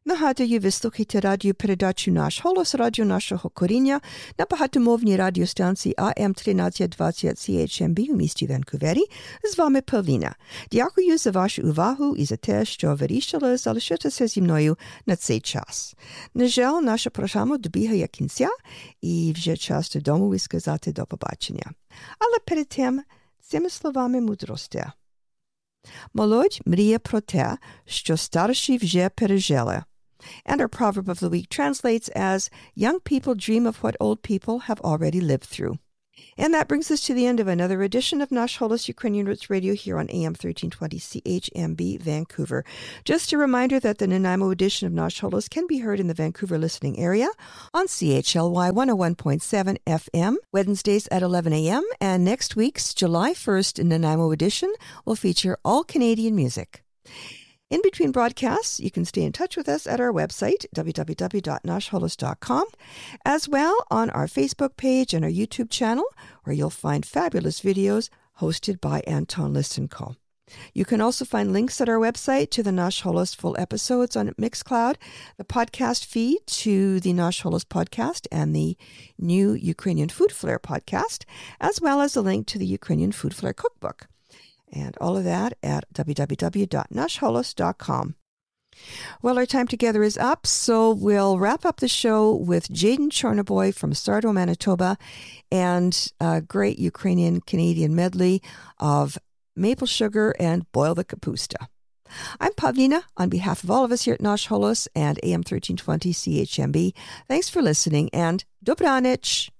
Нагадую, ви слухаєте радіопередачу «Наш голос», радіо нашого коріння на багатомовній радіостанції АМ 1320 CHMB у місті Ванкувері. З вами Павліна. Дякую за вашу увагу і за те, що вирішили залишитися зі мною на цей час. На жаль, наша програма добігає кінця і вже час додому і сказати до побачення. Але перед тим, цими словами мудрості. Молодь мріє про те, що старші вже пережили. And our proverb of the week translates as, young people dream of what old people have already lived through. And that brings us to the end of another edition of Nash Holos Ukrainian Roots Radio here on AM 1320 CHMB Vancouver. Just a reminder that the Nanaimo edition of Nash Holos can be heard in the Vancouver listening area on CHLY 101.7 FM, Wednesdays at 11 a.m. And next week's July 1st Nanaimo edition will feature all Canadian music. In between broadcasts, you can stay in touch with us at our website, www.nashholos.com, as well on our Facebook page and our YouTube channel, where you'll find fabulous videos hosted by Anton Listenko. You can also find links at our website to the Nash Holos full episodes on Mixcloud, the podcast feed to the Nash Holos podcast and the new Ukrainian Food Flair podcast, as well as a link to the Ukrainian Food Flair cookbook. And all of that at www.nashholos.com. Well, our time together is up, so we'll wrap up the show with Jaden Chornoboy from Sardo, Manitoba, and a great Ukrainian-Canadian medley of Maple Sugar and Boil the Kapusta. I'm Pavlina on behalf of all of us here at Nash Holos and AM 1320 CHMB. Thanks for listening, and Dobranich!